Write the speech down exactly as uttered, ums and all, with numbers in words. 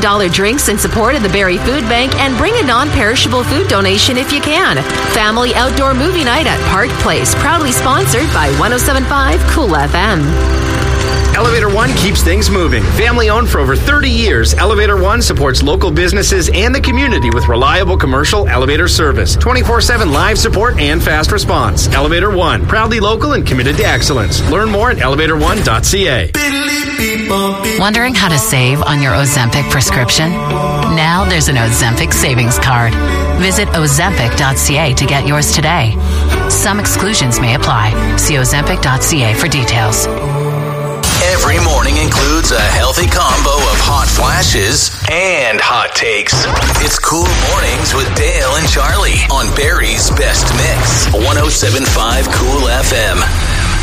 dollar drinks in support of the Barrie Food Bank, and bring a non-perishable food donation if you can. Family outdoor movie night at Park Place, proudly sponsored by one oh seven point five Cool F M. Elevator One keeps things moving. Family owned for over thirty years, Elevator One supports local businesses and the community with reliable commercial elevator service, twenty-four seven live support and fast response. Elevator One, proudly local and committed to excellence. Learn more at elevator one dot c a. Wondering how to save on your Ozempic prescription? Now there's an Ozempic savings card. Visit ozempic dot c a to get yours today. Some exclusions may apply. See ozempic dot c a for details. Every morning includes a healthy combo of hot flashes and hot takes. It's Cool Mornings with Dale and Charlie on Barrie's Best Mix, one oh seven point five Cool F M.